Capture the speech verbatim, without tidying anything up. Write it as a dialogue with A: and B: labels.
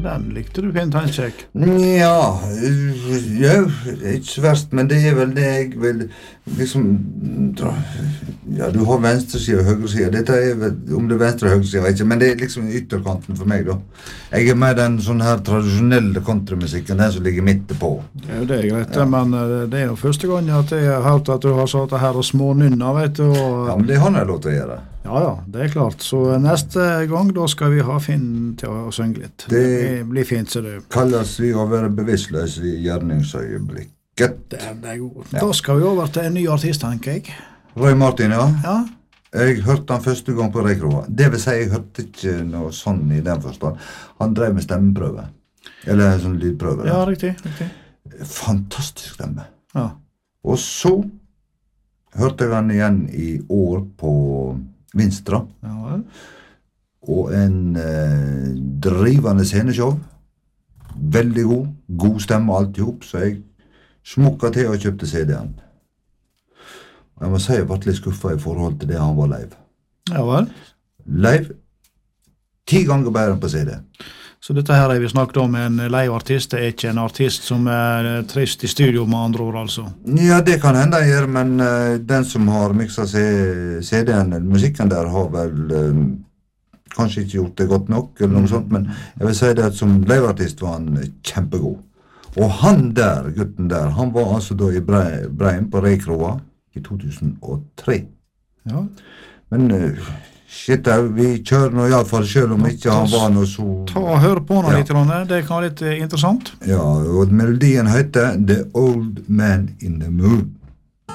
A: den likte du fint, han kjekk.
B: Ja, ja, ikke så verst, men det er vel det jeg vil liksom dra. Ja, du har venstresida og høyresida. Dette er vel, om det er venstre og høyresida, ikke, men det er liksom ytterkanten for meg da. Jeg er med den sånn her tradisjonelle countrymusikken, den som ligger midt på.
A: Ja, det er greit, ja. Men det er jo første gang at jeg har hørt at du har satt her og smånynner, vet du. Og...
B: Ja, men det har jeg lov til å gjøre.
A: Ja, ja, det er klart. Så neste gang, da skal vi ha Finn til å synge litt. Det, det blir fint, ser du.
B: Kalles vi å være bevisstløs i gjerningsøyeblikket.
A: Det er, det er god. Ja. Da skal vi over til en ny artist, tenker jeg.
B: Roy Martin, ja.
A: Ja.
B: Jeg hørte han første gang på Reikroa. Det vil si, jeg hørte ikke noe sånn i den forstand. Han drev med stemmeprøve. Eller sånn lydprøve.
A: Ja, riktig, riktig.
B: Fantastisk stemme.
A: Ja.
B: Og så hørte jeg han igjen i år på Vinstra.
A: Ja, vel.
B: Og en eh, drivende sceneshow. Veldig god. God stemme alt ihop, så jeg smukket til og kjøpte C D-en. Og jeg må si jeg ble litt skuffet i forhold til det han var live.
A: Ja, vel.
B: Live, ti ganger bedre enn på C D.
A: Så dette her er vi snakket om en live-artist, det er ikke en artist som er trist i studio med andre ord, altså?
B: Ja, det kan hende jeg gjør, men uh, den som har mixet C D-en, musikken der, har vel uh, kanskje ikke gjort det godt nok, eller noe sånt, men jeg vil si det at som live-artist var han kjempegod. Og han der, gutten der, han var altså da i Breim på Reikroa i to tusen og tre.
A: Ja.
B: Men... Uh, Shit, vi kjører nå i alle fall, selv om ikke han var noe så...
A: Ta og hør på noe ja. Litt, det kan være litt interessant.
B: Ja, og melodien heter The Old Man in the Moon.